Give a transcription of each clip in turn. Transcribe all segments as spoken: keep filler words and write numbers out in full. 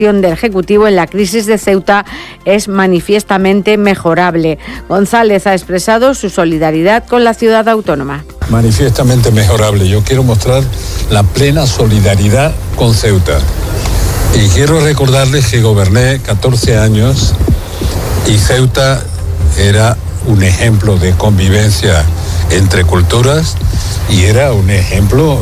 del Ejecutivo en la crisis de Ceuta es manifiestamente mejorable. González ha expresado su solidaridad con la ciudad autónoma. Manifiestamente mejorable. Yo quiero mostrar la plena solidaridad con Ceuta. Y quiero recordarles que goberné catorce años y Ceuta era un ejemplo de convivencia entre culturas y era un ejemplo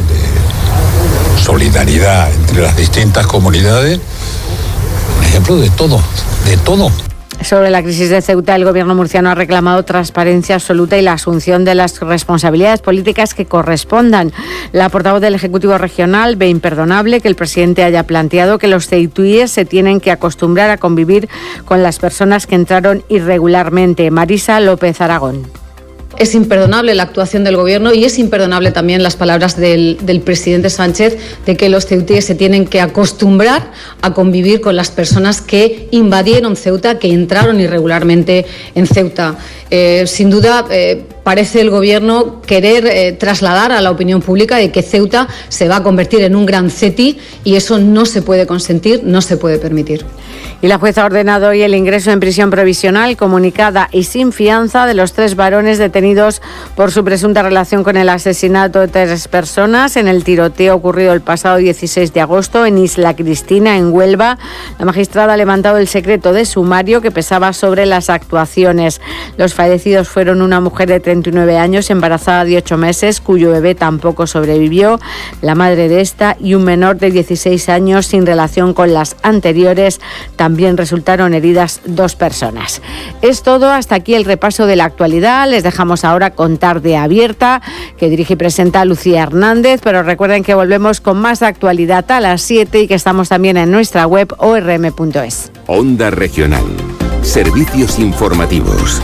de solidaridad entre las distintas comunidades. Ejemplo de todo, de todo. Sobre la crisis de Ceuta, el gobierno murciano ha reclamado transparencia absoluta y la asunción de las responsabilidades políticas que correspondan. La portavoz del Ejecutivo Regional ve imperdonable que el presidente haya planteado que los ceutíes se tienen que acostumbrar a convivir con las personas que entraron irregularmente. Marisa López Aragón. Es imperdonable la actuación del Gobierno y es imperdonable también las palabras del, del presidente Sánchez de que los ceutíes se tienen que acostumbrar a convivir con las personas que invadieron Ceuta, que entraron irregularmente en Ceuta. Eh, sin duda, eh, parece el Gobierno querer eh, trasladar a la opinión pública de que Ceuta se va a convertir en un gran CETI y eso no se puede consentir, no se puede permitir. Y la jueza ha ordenado hoy el ingreso en prisión provisional, comunicada y sin fianza de los tres varones detenidos por su presunta relación con el asesinato de tres personas en el tiroteo ocurrido el pasado dieciséis de agosto en Isla Cristina, en Huelva. La magistrada ha levantado el secreto de sumario que pesaba sobre las actuaciones. Los fallecidos fueron una mujer de treinta y nueve años, embarazada de ocho meses, cuyo bebé tampoco sobrevivió, la madre de esta, y un menor de dieciséis años sin relación con las anteriores. También resultaron heridas dos personas. Es todo, hasta aquí el repaso de la actualidad. Les dejamos ahora con Tarde Abierta, que dirige y presenta Lucía Hernández, pero recuerden que volvemos con más actualidad a las siete y que estamos también en nuestra web o r m punto es. Onda Regional. Servicios informativos.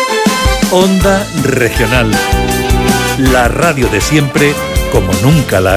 Onda Regional. La radio de siempre, como nunca la